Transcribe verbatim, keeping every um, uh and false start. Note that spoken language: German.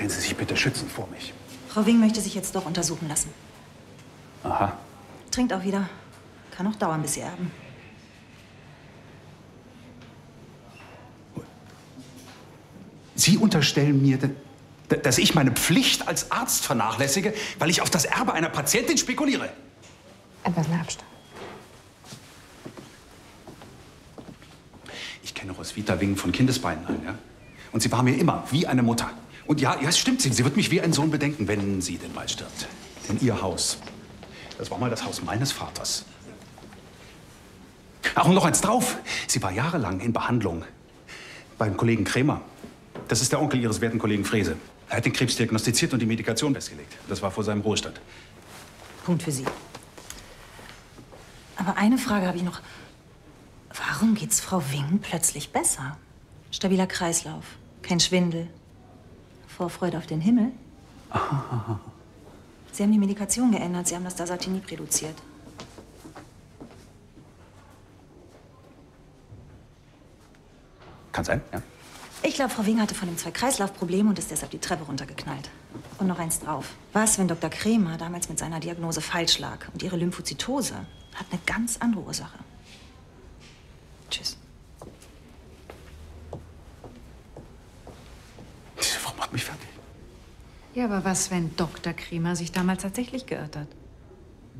Stellen Sie sich bitte schützend vor mich. Frau Wing möchte sich jetzt doch untersuchen lassen. Aha. Trinkt auch wieder. Kann auch dauern, bis Sie erben. Sie unterstellen mir, dass ich meine Pflicht als Arzt vernachlässige, weil ich auf das Erbe einer Patientin spekuliere. Etwas mehr Abstand. Ich kenne Roswitha Wing von Kindesbeinen an, ja? Und sie war mir immer wie eine Mutter. Und ja, ja, es stimmt, sie, sie wird mich wie ein Sohn bedenken, wenn sie denn mal stirbt. Denn ihr Haus, das war mal das Haus meines Vaters. Ach, und noch eins drauf. Sie war jahrelang in Behandlung beim Kollegen Krämer. Das ist der Onkel Ihres werten Kollegen Frese. Er hat den Krebs diagnostiziert und die Medikation festgelegt. Das war vor seinem Ruhestand. Punkt für Sie. Aber eine Frage habe ich noch. Warum geht's Frau Wing plötzlich besser? Stabiler Kreislauf, kein Schwindel, Vorfreude auf den Himmel. Sie haben die Medikation geändert, Sie haben das Dasatinib reduziert. Kann sein, ja. Ich glaube, Frau Wing hatte von dem zwei Kreislaufprobleme und ist deshalb die Treppe runtergeknallt. Und noch eins drauf. Was, wenn Doktor Krämer damals mit seiner Diagnose falsch lag und ihre Lymphozytose hat eine ganz andere Ursache? Tschüss. Diese Frau macht mich fertig. Ja, aber was, wenn Doktor Krämer sich damals tatsächlich geirrt hat?